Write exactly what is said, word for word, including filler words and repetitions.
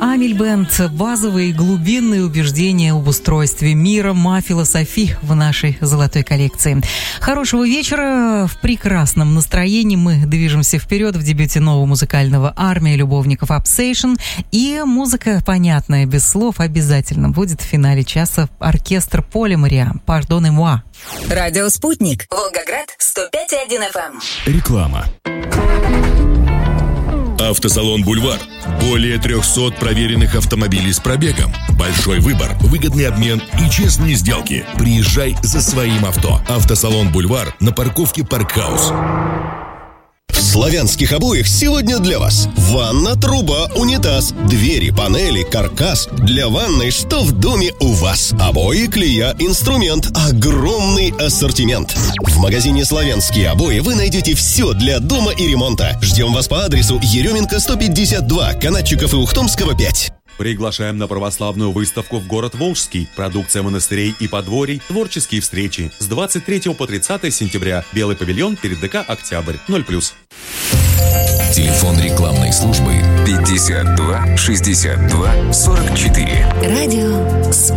Амиль Бенд. Базовые и глубинные убеждения об устройстве мира, ма-философи в нашей золотой коллекции. Хорошего вечера. В прекрасном настроении мы движемся вперед в дебюте нового музыкального «Армия любовников Obsession». И музыка, понятная, без слов, обязательно будет в финале часа оркестр Поля Мариа. Пардон и муа. Радио «Спутник». Волгоград, сто пять и один эф эм. Реклама. Автосалон «Бульвар». Более трехсот проверенных автомобилей с пробегом. Большой выбор, выгодный обмен и честные сделки. Приезжай за своим авто. Автосалон «Бульвар» на парковке «Паркхаус». В славянских обоях сегодня для вас ванна, труба, унитаз, двери, панели, каркас. Для ванной что в доме у вас? Обои, клея, инструмент, огромный ассортимент. В магазине «Славянские обои» вы найдете все для дома и ремонта. Ждем вас по адресу Еременко сто пятьдесят два, Канатчиков и Ухтомского пять. Приглашаем на православную выставку в город Волжский. Продукция монастырей и подворий, творческие встречи. С двадцать третьего по тридцатое сентября. Белый павильон перед ДК «Октябрь». ноль плюс. Телефон рекламной службы пятьдесят два шестьдесят два сорок четыре. Радио